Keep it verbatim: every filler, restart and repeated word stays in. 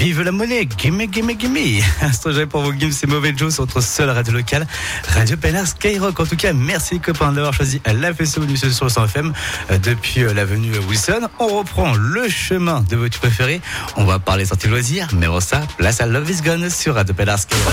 Vive la monnaie, gimme, gimme, gimme. Instant pour vos games, c'est Mauvais Joe sur votre seule radio locale, Radio Pénard Skyrock. En tout cas, merci les copains d'avoir choisi la F C O sur le cent F M depuis l'avenue Wilson. On reprend le chemin de votre préféré. On va parler sortie loisirs, mais avant ça, place à Love is Gone sur Radio Pénard Skyrock.